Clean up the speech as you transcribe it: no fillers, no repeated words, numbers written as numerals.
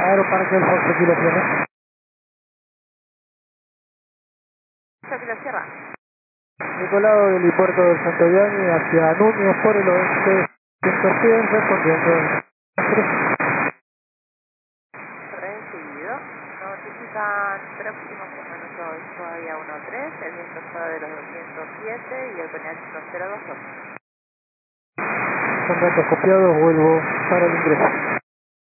Aeroparque del Fox, aquí la Sierra. Aquí la Sierra. Nicolau del helipuerto del Santoyani hacia Núñez por el oeste, 100, respondiendo. Recibido. Notifican próximo minuto todavía 13, el viento está de los 207 y el penal 1028. Son datos copiados, vuelvo para el ingreso.